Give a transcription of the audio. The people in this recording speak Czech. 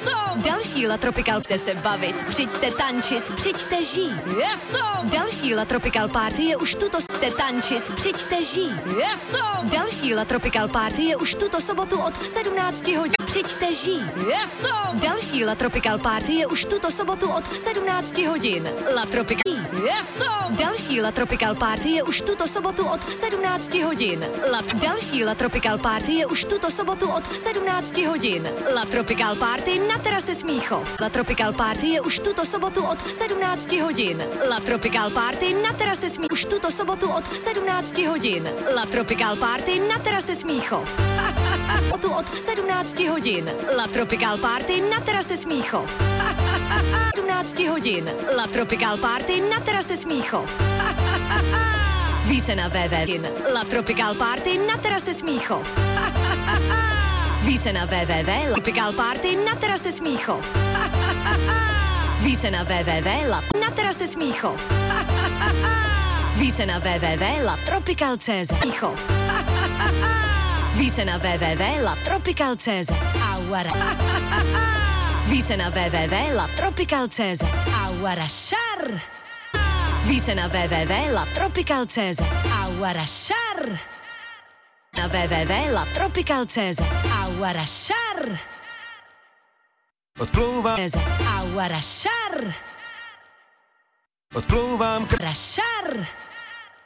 Další La Tropical, přijďte se bavit, přijďte tančit, přijďte žít. Další La Tropical Party je už tuto tančit, přijďte žít. Další La Tropical Party je už tuto sobotu od 17 hodin. Přijďte žít. Další La Tropical Party je už tuto sobotu od 17 hodin. La Tropical. Další La Tropical Party je už tuto sobotu od 17 hodin. Další La Tropical Party je už tuto sobotu od 17 hodin. La Tropical Party na terase Smíchov. La Tropical Party je už tuto sobotu od 17 hodin. La Tropical Party na terase Smíchov. Už tuto sobotu od 17 hodin. La Tropical Party na terase Smíchov. Od 17 hodin. La Tropical Party na terase Smíchov. 17 hodin. La Tropical Party na terase Smíchov. Více na www. La Tropical Party na terase Smíchov. Více na www. Tropical Party na terase Smíchov. Více na www. Na terase Smíchov. Více na www.latropical.cz. Smíchov. Více na www.latropical.cz. Více na www.latropical.cz. Aguarašar. Více na www.latropical.cz. Aguarašar. Na www.latropical.cz. Aguarašar. Odplouvám. Aguarašar. Odplouvám. Aguarašar.